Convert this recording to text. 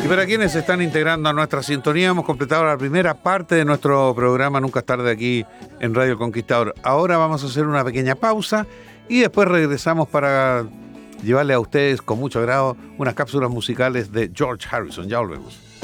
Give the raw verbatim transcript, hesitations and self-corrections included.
Y para quienes se están integrando a nuestra sintonía, hemos completado la primera parte de nuestro programa Nunca es tarde aquí en Radio El Conquistador. Ahora vamos a hacer una pequeña pausa y después regresamos para llevarle a ustedes con mucho agrado unas cápsulas musicales de George Harrison. Ya volvemos.